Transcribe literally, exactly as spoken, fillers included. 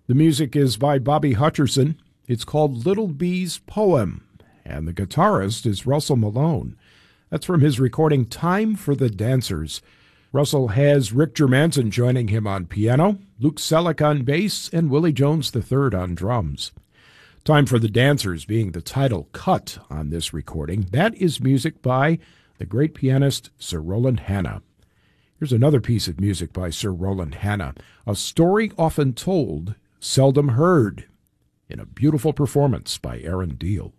The music is by Bobby Hutcherson. It's called Little Bee's Poem, and the guitarist is Russell Malone. That's from his recording Time for the Dancers. Russell has Rick Germanson joining him on piano, Luke Selleck on bass, and Willie Jones the third on drums. Time for the Dancers being the title cut on this recording. That is music by the great pianist Sir Roland Hanna. Here's another piece of music by Sir Roland Hanna, a story often told, seldom heard, in a beautiful performance by Aaron Deal.